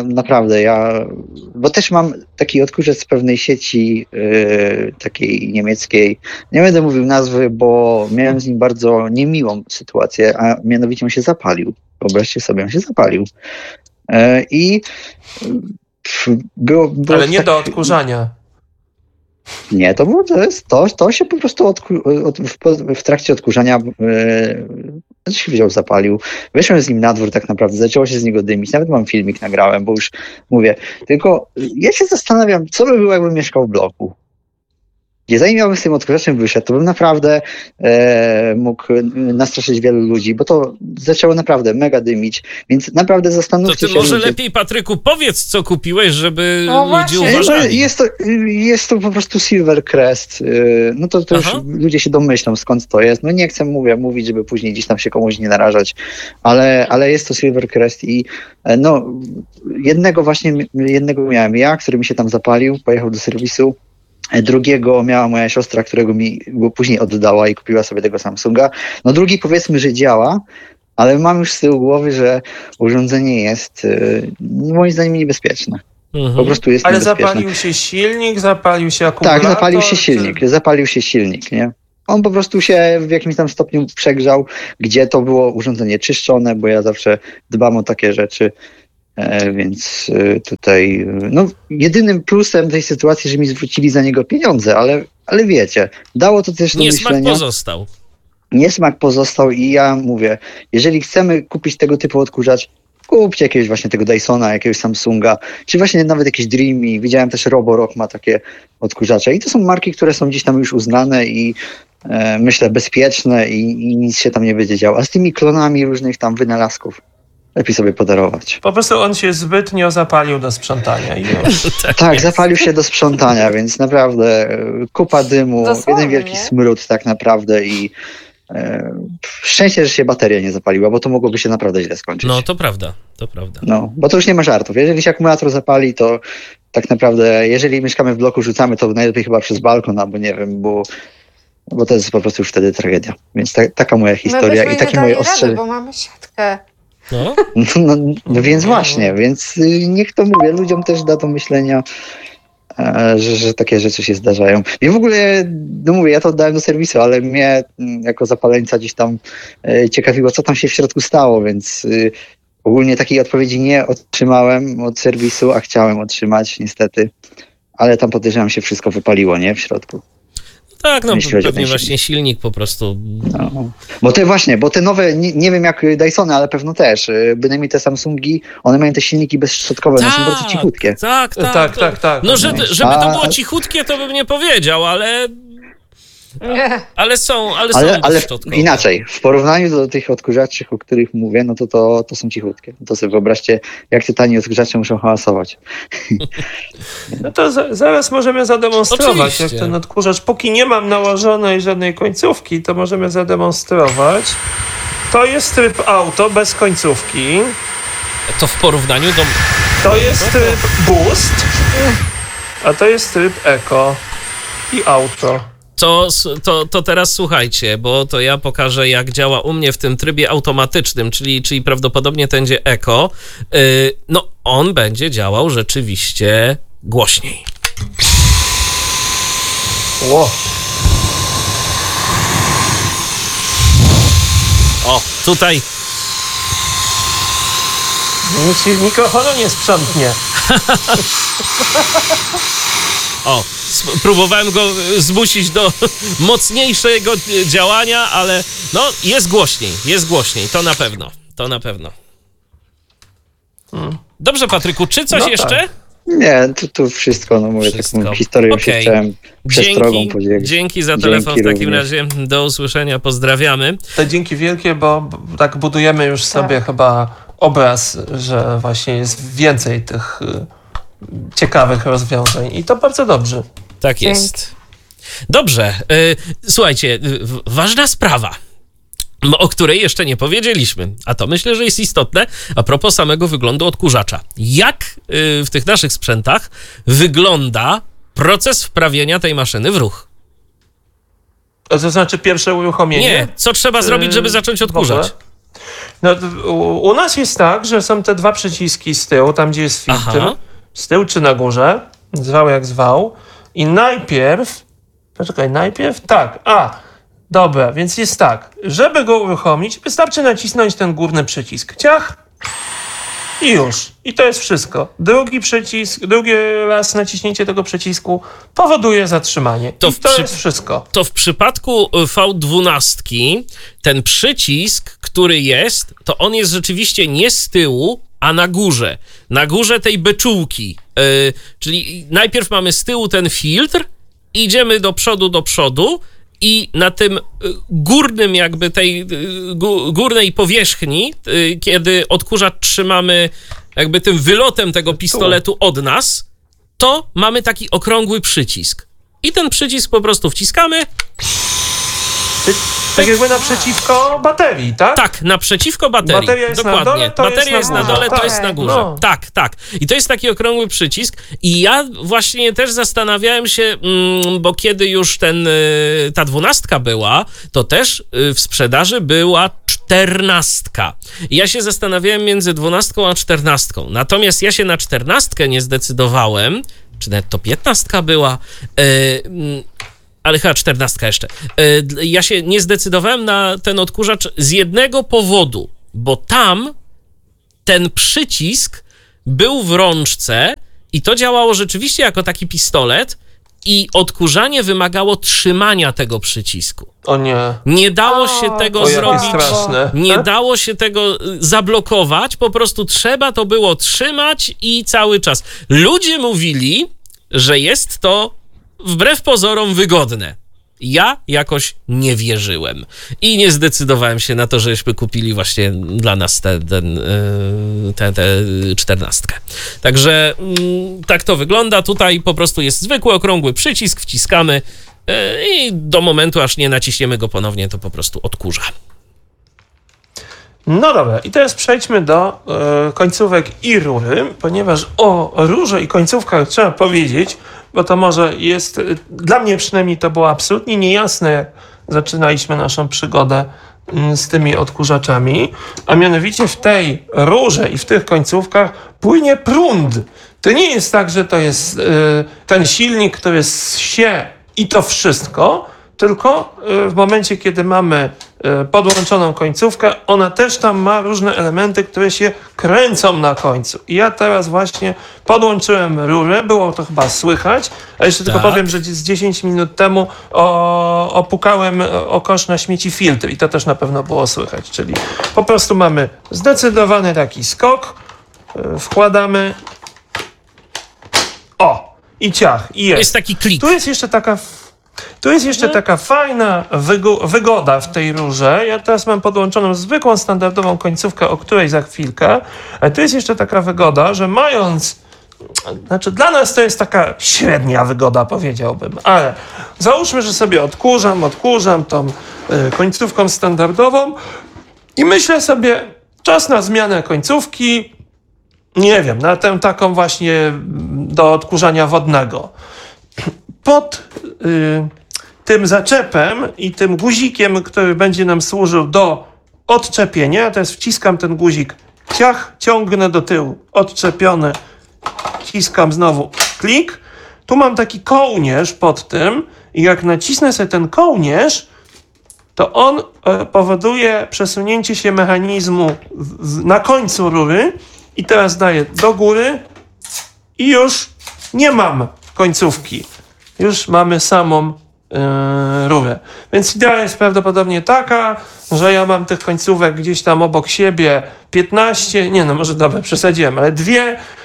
bo też mam taki odkurzacz z pewnej sieci takiej niemieckiej, nie będę mówił nazwy, bo miałem z nim bardzo niemiłą sytuację, a mianowicie on się zapalił. Wyobraźcie sobie, on się zapalił. I było ale nie do odkurzania. Nie, to się po prostu w trakcie odkurzania się wziął, zapalił. Wyszłem z nim na dwór tak naprawdę, zaczęło się z niego dymić. Nawet mam filmik, nagrałem, bo już mówię. Tylko ja się zastanawiam, co by było, jakbym mieszkał w bloku. Zanim ja bym z tym odkurzaczem wyszedł, to bym naprawdę mógł nastraszyć wielu ludzi, bo to zaczęło naprawdę mega dymić, więc naprawdę zastanówcie się. To ty może lepiej, Patryku, powiedz, co kupiłeś, żeby ludzie uważali. Jest to po prostu Silvercrest. No to już ludzie się domyślą, skąd to jest. No nie chcę mówić, żeby później gdzieś tam się komuś nie narażać, ale jest to Silvercrest i no jednego miałem ja, który mi się tam zapalił, pojechał do serwisu. Drugiego miała moja siostra, którego mi go później oddała i kupiła sobie tego Samsunga. No drugi powiedzmy, że działa, ale mam już z tyłu głowy, że urządzenie jest moim zdaniem niebezpieczne. Po prostu jest niebezpieczne. Ale zapalił się silnik, zapalił się akumulator? Tak, zapalił się silnik, nie? On po prostu się w jakimś tam stopniu przegrzał, gdzie to było urządzenie czyszczone, bo ja zawsze dbam o takie rzeczy. Więc tutaj, no jedynym plusem tej sytuacji, że mi zwrócili za niego pieniądze, ale wiecie, dało to też do myślenia. Niesmak pozostał i ja mówię, jeżeli chcemy kupić tego typu odkurzacz, kupcie jakiegoś właśnie tego Dysona, jakiegoś Samsunga, czy właśnie nawet jakieś Dreamy. Widziałem też Roborock ma takie odkurzacze i to są marki, które są gdzieś tam już uznane i myślę bezpieczne i nic się tam nie będzie działo. A z tymi klonami różnych tam wynalazków lepiej sobie podarować. Po prostu on się zbytnio zapalił do sprzątania. I już. Tak, zapalił się do sprzątania, więc naprawdę kupa dymu, jeden wielki smród tak naprawdę i szczęście, że się bateria nie zapaliła, bo to mogłoby się naprawdę źle skończyć. No, to prawda. No, bo to już nie ma żartów. Jeżeli się akumulator zapali, to tak naprawdę, jeżeli mieszkamy w bloku, rzucamy to najlepiej chyba przez balkon, albo nie wiem, bo to jest po prostu już wtedy tragedia. Więc taka moja historia i takie moje ostrzeżenie. Bo mamy siatkę. No więc właśnie, więc niech to mówię, ludziom też da do myślenia, że takie rzeczy się zdarzają. I w ogóle, no mówię, ja to oddałem do serwisu, ale mnie jako zapaleńca gdzieś tam ciekawiło, co tam się w środku stało, więc ogólnie takiej odpowiedzi nie otrzymałem od serwisu, a chciałem otrzymać niestety, ale tam podejrzewam się wszystko wypaliło, nie? W środku. Tak, no pewnie właśnie silnik po prostu. No. Bo te nowe, nie wiem jak Dysony, ale pewno też, bynajmniej te Samsungi, one mają te silniki bezszczotkowe, one są bardzo cichutkie. Tak. No, żeby to było cichutkie, to bym nie powiedział, ale są inaczej, w porównaniu do tych odkurzaczy, o których mówię, no to są cichutkie. To sobie wyobraźcie, jak te tanie odkurzacze muszą hałasować. No to zaraz możemy zademonstrować, Oczywiście. jak ten odkurzacz, póki nie mam nałożonej żadnej końcówki, to możemy zademonstrować. To jest tryb auto bez końcówki. To w porównaniu do... To jest tryb boost, a to jest tryb eco i auto. To teraz słuchajcie, bo to ja pokażę, jak działa u mnie w tym trybie automatycznym, czyli prawdopodobnie to będzie Eco. No, on będzie działał rzeczywiście głośniej. Wow. O, tutaj... Mikrofonu nie sprzątnie. O, próbowałem go zmusić do mocniejszego działania, ale no jest głośniej, to na pewno. Dobrze, Patryku, czy coś jeszcze? Tak. Nie, to wszystko, no mówię, taką historią się chciałem przestrogą podzielić. Dzięki za telefon w takim razie, do usłyszenia, pozdrawiamy. To dzięki wielkie, bo tak budujemy już sobie chyba obraz, że właśnie jest więcej tych ciekawych rozwiązań i to bardzo dobrze. Tak jest. Dobrze, słuchajcie, ważna sprawa, o której jeszcze nie powiedzieliśmy, a to myślę, że jest istotne a propos samego wyglądu odkurzacza. Jak w tych naszych sprzętach wygląda proces wprawienia tej maszyny w ruch? To znaczy pierwsze uruchomienie? Nie, co trzeba zrobić, żeby zacząć odkurzać? No, u nas jest tak, że są te dwa przyciski z tyłu, tam gdzie jest filtr, z tyłu czy na górze, zwał jak zwał, i najpierw, dobra, więc jest tak, żeby go uruchomić, wystarczy nacisnąć ten górny przycisk, ciach i już. I to jest wszystko. Drugi raz naciśnięcie tego przycisku powoduje zatrzymanie. To jest wszystko. To w przypadku V12 ten przycisk, który jest, to on jest rzeczywiście nie z tyłu, a na górze tej beczułki. Czyli najpierw mamy z tyłu ten filtr idziemy do przodu i na tym górnym jakby tej górnej powierzchni, kiedy odkurzacz trzymamy jakby tym wylotem tego pistoletu od nas, to mamy taki okrągły przycisk. I ten przycisk po prostu wciskamy. Tak jakby naprzeciwko baterii, tak? Tak, naprzeciwko baterii. Bateria jest dokładnie. Na dole, to bateria jest na dole, to jest na górze. No. Tak. I to jest taki okrągły przycisk. I ja właśnie też zastanawiałem się, bo kiedy już ta 12 była, to też w sprzedaży była 14. I ja się zastanawiałem między 12 a 14. Natomiast ja się na 14 nie zdecydowałem, czy nawet to 15 była, ale chyba 14 jeszcze. Ja się nie zdecydowałem na ten odkurzacz z jednego powodu, bo tam ten przycisk był w rączce i to działało rzeczywiście jako taki pistolet i odkurzanie wymagało trzymania tego przycisku. O nie. Nie dało się tego zrobić. Straszne. Nie dało się tego zablokować, po prostu trzeba to było trzymać i cały czas. Ludzie mówili, że jest to wbrew pozorom wygodne. Ja jakoś nie wierzyłem i nie zdecydowałem się na to, żeśmy kupili właśnie dla nas tę 14. Także tak to wygląda. Tutaj po prostu jest zwykły, okrągły przycisk, wciskamy i do momentu, aż nie naciśniemy go ponownie, to po prostu odkurza. No dobra, i teraz przejdźmy do końcówek i rury, ponieważ o rurze i końcówkach trzeba powiedzieć, bo to może jest, dla mnie przynajmniej to było absolutnie niejasne, jak zaczynaliśmy naszą przygodę z tymi odkurzaczami, a mianowicie w tej rurze i w tych końcówkach płynie prąd. To nie jest tak, że to jest ten silnik, który się i to wszystko, tylko w momencie, kiedy mamy podłączoną końcówkę, ona też tam ma różne elementy, które się kręcą na końcu. I ja teraz właśnie podłączyłem rurę, było to chyba słychać, a jeszcze tylko powiem, że z 10 minut temu opukałem o kosz na śmieci filtr i to też na pewno było słychać, czyli po prostu mamy zdecydowany taki skok, wkładamy, i ciach, i jest. Jest taki klik. Tu jest jeszcze taka fajna wygoda w tej rurze. Ja teraz mam podłączoną zwykłą, standardową końcówkę, o której za chwilkę. Ale tu jest jeszcze taka wygoda, że dla nas to jest taka średnia wygoda, powiedziałbym. Ale załóżmy, że sobie odkurzam tą końcówką standardową i myślę sobie, czas na zmianę końcówki, nie wiem, na tę taką właśnie do odkurzania wodnego. Pod tym zaczepem i tym guzikiem, który będzie nam służył do odczepienia, teraz wciskam ten guzik, ciągnę do tyłu, odczepiony, wciskam znowu, klik. Tu mam taki kołnierz pod tym i jak nacisnę sobie ten kołnierz, to on powoduje przesunięcie się mechanizmu na końcu rury i teraz daję do góry i już nie mam końcówki. Już mamy samą rurę. Więc idea jest prawdopodobnie taka, że ja mam tych końcówek gdzieś tam obok siebie 15, może dobra, przesadziłem, ale 2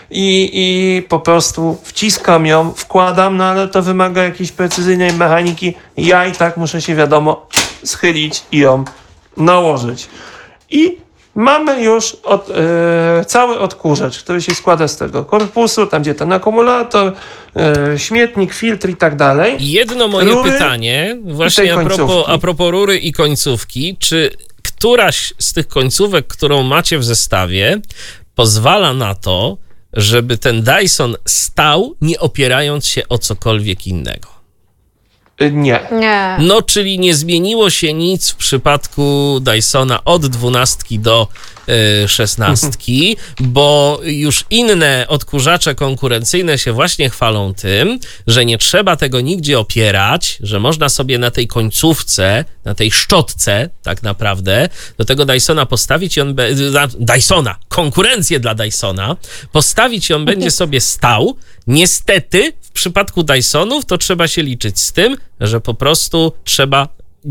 i po prostu wciskam ją, wkładam, ale to wymaga jakiejś precyzyjnej mechaniki. Ja i tak muszę się, wiadomo, schylić i ją nałożyć. I mamy już cały odkurzacz, który się składa z tego korpusu, tam gdzie ten akumulator, śmietnik, filtr i tak dalej. Jedno moje pytanie, właśnie a propos rury i końcówki, czy któraś z tych końcówek, którą macie w zestawie, pozwala na to, żeby ten Dyson stał, nie opierając się o cokolwiek innego? Nie. No, czyli nie zmieniło się nic w przypadku Dysona od 12 do 16, bo już inne odkurzacze konkurencyjne się właśnie chwalą tym, że nie trzeba tego nigdzie opierać, że można sobie na tej końcówce, na tej szczotce tak naprawdę, do tego Dysona postawić i on konkurencję dla Dysona, postawić i on będzie sobie stał. Niestety w przypadku Dysonów to trzeba się liczyć z tym, że po prostu trzeba go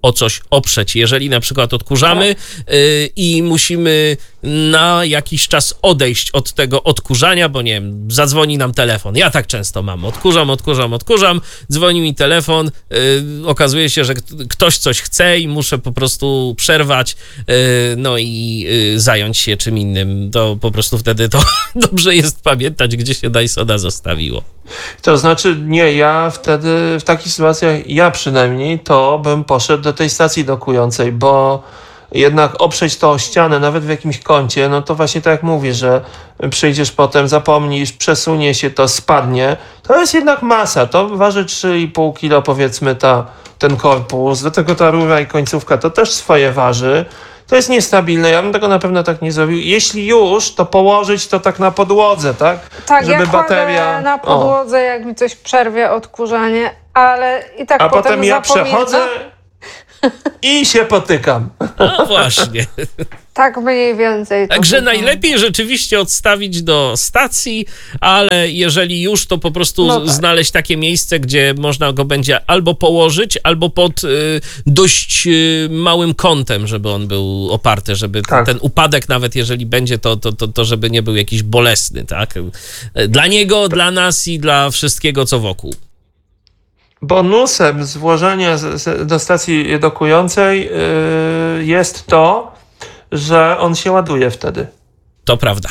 o coś oprzeć. Jeżeli na przykład odkurzamy i musimy na jakiś czas odejść od tego odkurzania, bo nie wiem, zadzwoni nam telefon. Ja tak często mam. Odkurzam, dzwoni mi telefon, okazuje się, że ktoś coś chce i muszę po prostu przerwać, no i zająć się czym innym. To po prostu wtedy to dobrze jest pamiętać, gdzie się Dysona zostawiło. To znaczy, nie, ja wtedy w takich sytuacjach, ja przynajmniej, to bym poszedł do tej stacji dokującej, bo jednak oprzeć to o ścianę, nawet w jakimś kącie, no to właśnie tak jak mówię, że przyjdziesz potem, zapomnisz, przesunie się to, spadnie. To jest jednak masa, to waży 3,5 kg powiedzmy ten korpus, do tego ta rura i końcówka to też swoje waży. To jest niestabilne, ja bym tego na pewno tak nie zrobił. Jeśli już, to położyć to tak na podłodze, tak? Tak, żeby ja bateria na podłodze, jak mi coś przerwie odkurzanie, ale i tak potem ja przechodzę i się potykam. No właśnie. Tak mniej więcej. Także najlepiej rzeczywiście odstawić do stacji, ale jeżeli już, to po prostu znaleźć takie miejsce, gdzie można go będzie albo położyć, albo pod dość małym kątem, żeby on był oparty, żeby ten upadek nawet jeżeli będzie, to żeby nie był jakiś bolesny, tak? Dla niego, dla nas i dla wszystkiego, co wokół. Bonusem z włożenia do stacji dokującej jest to, że on się ładuje wtedy. To prawda.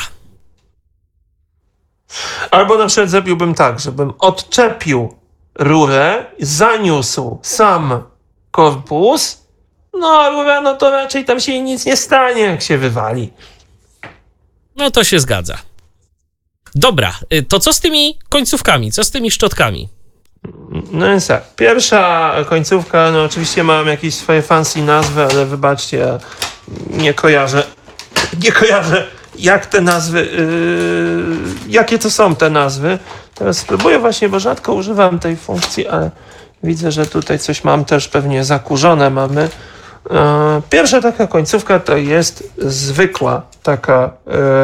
Albo na przykład zrobiłbym tak, żebym odczepił rurę, zaniósł sam korpus, no a rura, no to raczej tam się nic nie stanie, jak się wywali. No to się zgadza. Dobra, to co z tymi końcówkami, co z tymi szczotkami? No więc tak, pierwsza końcówka, no oczywiście mam jakieś swoje fancy nazwy, ale wybaczcie, ja nie kojarzę jak te nazwy, jakie to są te nazwy. Teraz spróbuję właśnie, bo rzadko używam tej funkcji, ale widzę, że tutaj coś mam też pewnie zakurzone mamy. Pierwsza taka końcówka to jest zwykła taka,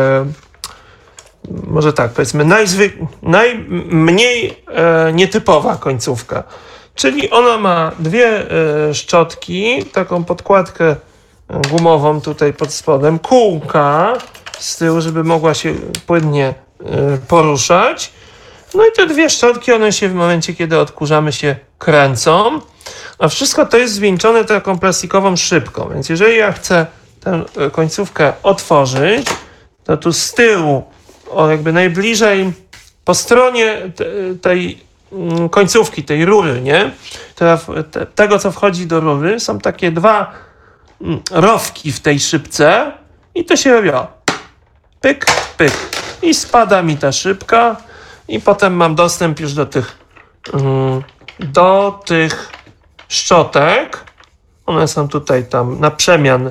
może tak powiedzmy, najmniej nietypowa końcówka. Czyli ona ma dwie szczotki, taką podkładkę gumową tutaj pod spodem, kółka z tyłu, żeby mogła się płynnie poruszać. No i te dwie szczotki, one się w momencie, kiedy odkurzamy, się kręcą, a wszystko to jest zwieńczone taką plastikową szybką. Więc jeżeli ja chcę tę końcówkę otworzyć, to tu z tyłu, jakby najbliżej po stronie tej końcówki, tej rury, nie? Tego, co wchodzi do rury, są takie dwa rowki w tej szybce i to się robi pyk, pyk i spada mi ta szybka i potem mam dostęp już do tych szczotek. One są tutaj tam na przemian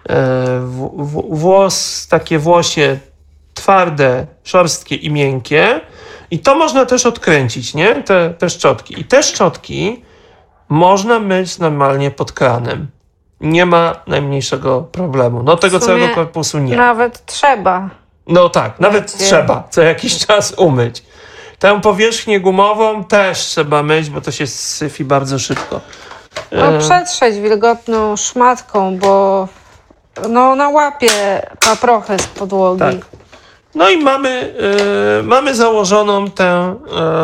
takie włosie twarde, szorstkie i miękkie i to można też odkręcić, nie? Te szczotki. I te szczotki można myć normalnie pod kranem. Nie ma najmniejszego problemu. No tego całego korpusu nie. Nawet trzeba. No tak, nawet trzeba co jakiś czas umyć. Tę powierzchnię gumową też trzeba myć, bo to się syfi bardzo szybko. No przetrzeć wilgotną szmatką, bo ona łapie paprochy z podłogi. Tak. No i mamy założoną tę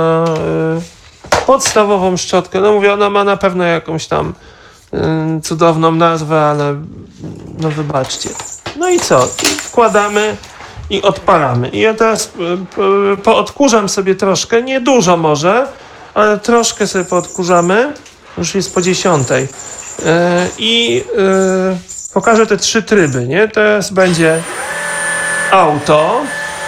podstawową szczotkę. No mówię, ona ma na pewno jakąś tam cudowną nazwę, ale no wybaczcie. No i co? I wkładamy i odpalamy. I ja teraz poodkurzam sobie troszkę, nie dużo może, ale troszkę sobie poodkurzamy. Już jest po 10:00. I pokażę te 3 tryby, nie? Teraz będzie auto.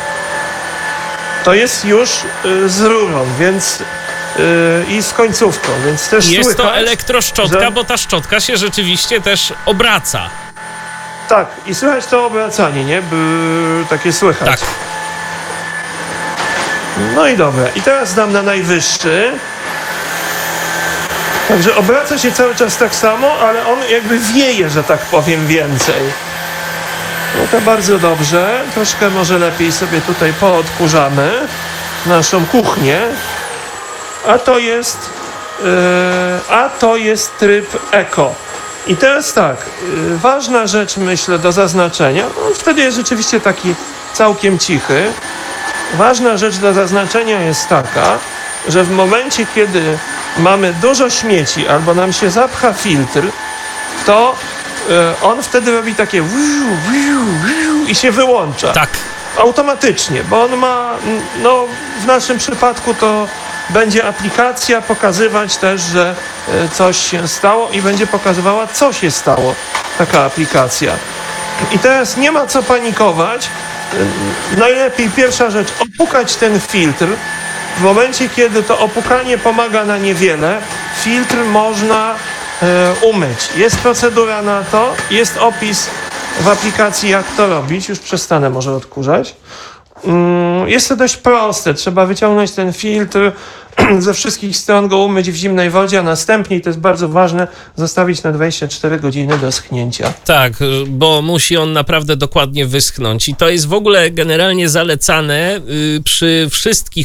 To jest już z rurą, więc i z końcówką, więc też jest słychać, to elektroszczotka, bo ta szczotka się rzeczywiście też obraca. Tak, i słychać to obracanie, nie? Takie słychać. Tak. No i dobra, i teraz dam na najwyższy. Także obraca się cały czas tak samo, ale on jakby wieje, że tak powiem, więcej. No to bardzo dobrze. Troszkę może lepiej sobie tutaj poodkurzamy naszą kuchnię. A to jest tryb eko. I teraz tak, ważna rzecz, myślę, do zaznaczenia, wtedy jest rzeczywiście taki całkiem cichy. Ważna rzecz do zaznaczenia jest taka, że w momencie, kiedy mamy dużo śmieci albo nam się zapcha filtr, to on wtedy robi takie i się wyłącza. Tak. Automatycznie, bo on ma, no w naszym przypadku to będzie aplikacja pokazywać też, że coś się stało i będzie pokazywała, co się stało, taka aplikacja. I teraz nie ma co panikować. Najlepiej pierwsza rzecz, opukać ten filtr. W momencie, kiedy to opukanie pomaga na niewiele, filtr można umyć. Jest procedura na to, jest opis w aplikacji, jak to robić. Już przestanę może odkurzać. Jest to dość proste. Trzeba wyciągnąć ten filtr, ze wszystkich stron go umyć w zimnej wodzie, a następnie, i to jest bardzo ważne, zostawić na 24 godziny do schnięcia. Tak, bo musi on naprawdę dokładnie wyschnąć. I to jest w ogóle generalnie zalecane przy wszystkich